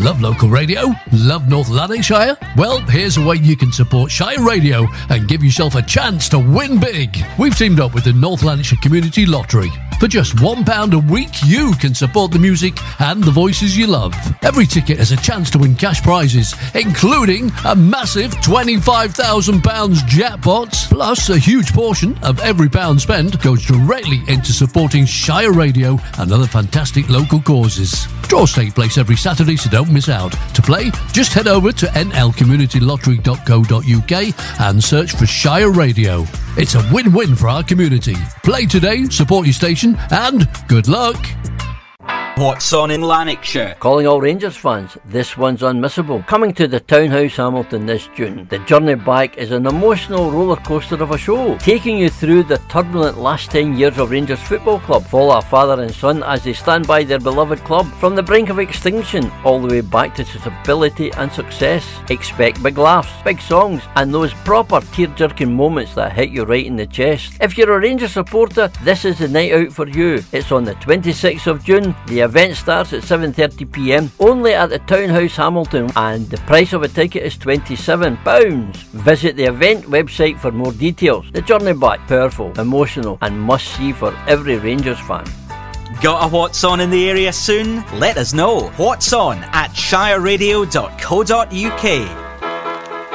Love local radio? Love North Lanarkshire? Well, here's a way you can support Shire Radio and give yourself a chance to win big. We've teamed up with the North Lanarkshire Community Lottery. For just £1 a week, you can support the music and the voices you love. Every ticket has a chance to win cash prizes, including a massive £25,000 jackpot. Plus, a huge portion of every pound spent goes directly into supporting Shire Radio and other fantastic local causes. Draws take place every Saturday, so don't miss out. To play, just head over to nlcommunitylottery.co.uk and search for Shire Radio. It's a win-win for our community. Play today, support your station, and good luck. What's on in Lanarkshire? Calling all Rangers fans, this one's unmissable. Coming to the Townhouse Hamilton this June, the journey back is an emotional roller coaster of a show, taking you through the turbulent last 10 years of Rangers Football Club. Follow a father and son as they stand by their beloved club from the brink of extinction all the way back to stability and success. Expect big laughs, big songs, and those proper tear-jerking moments that hit you right in the chest. If you're a Rangers supporter, this is the night out for you. It's on the 26th of June. The event starts at 7:30pm only at the Townhouse Hamilton, and the price of a ticket is £27. Visit the event website for more details. The journey back, powerful, emotional, and must see for every Rangers fan. Got a What's On in the area soon? Let us know. What's On at shireradio.co.uk.